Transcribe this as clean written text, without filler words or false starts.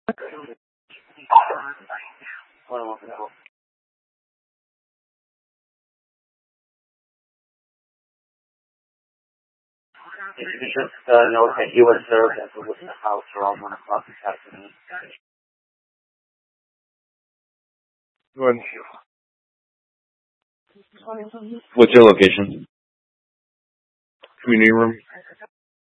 If you could just note that you were served at the Worcester House around 1 o'clock this afternoon. Good. What's your location? Community room.